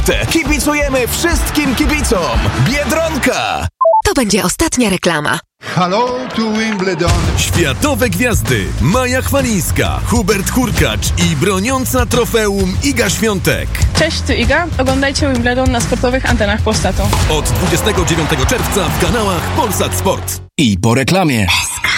Kibicujemy wszystkim kibicom! Biedronka! To będzie ostatnia reklama. Hello to Wimbledon. Światowe gwiazdy Maja Chwalińska, Hubert Hurkacz i broniąca trofeum Iga Świątek. Cześć, tu Iga. Oglądajcie Wimbledon na sportowych antenach Polsatu. Od 29 czerwca w kanałach Polsat Sport. I po reklamie.